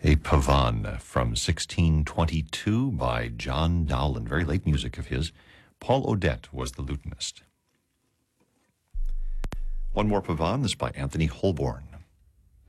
A Pavane from 1622 by John Dowland. Very late music of his. Paul Odette was the lutenist. One more Pavane, this by Anthony Holborn.